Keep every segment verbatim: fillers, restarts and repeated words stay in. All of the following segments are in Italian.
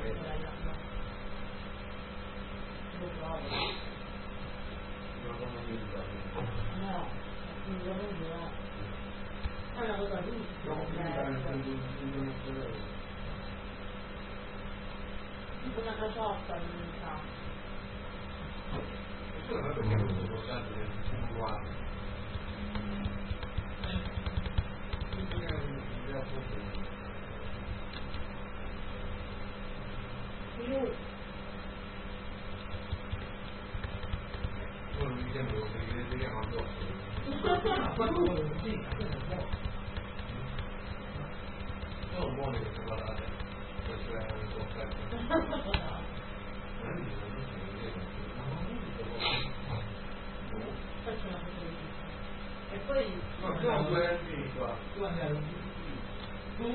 una caciotta non sa. Non mi sembra che vi vediamo addosso. Sono buoni queste patate, questo è un po' offerto. E poi no, sono due arancini qua. Tu andiamo tu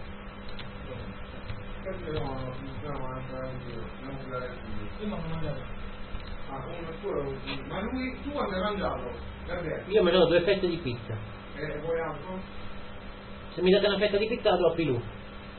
Questo no, funziona un arancino, non due arancini. io non ho mangiato. Ah, uno solo, ma lui, tu quando hai mangiato? Gabriele? Io ho mangiato due fette di pizza. E vuoi altro? Se mi date una fetta di pizza la do a Pilù. No.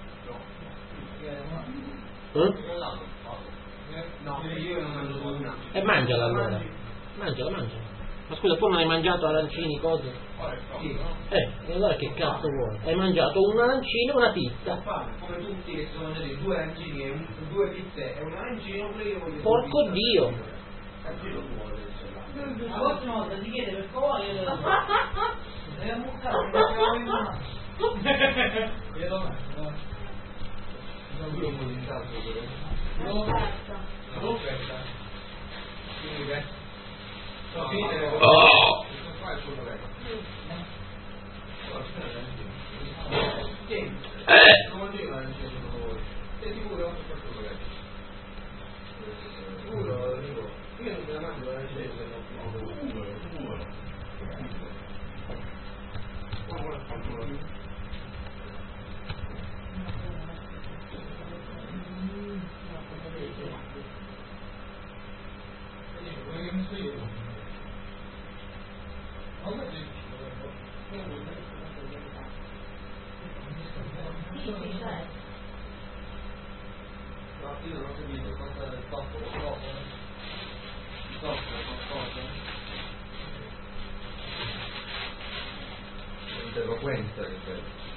Eh? No, io non mangio una. E mangiala allora. Mangiala, mangiala. Ma scusa, tu non hai mangiato arancini, cose? Sì. Eh, e allora che cazzo vuoi? Hai mangiato un arancino e una pizza. Come tutti che sono mangiati due arancini e un, due pizze e un arancino, pure io voglio. Porco Dio! Arancino tu vuole La prossima volta ti chiede per favore io devo devi ammuccare non abbiamo in mano. Io lo mangio. Non un po' di salto però. aspetta. L'offerta. Quindi che? No, finite. Oh! Qua è il suo collega. No, c'è l'arancino. Tieni. Eh! Non mangi l'arancino secondo voi. Sei sicuro? Sicuro, dico. Io non me la mangio l'arancino se no. Sicuro, sicuro. Quello che mi sto io. Ma guarda che No, io non ho capito cosa è il toppo, lo toppo, il toppo, qualcosa. L'interloquenza, ripeto.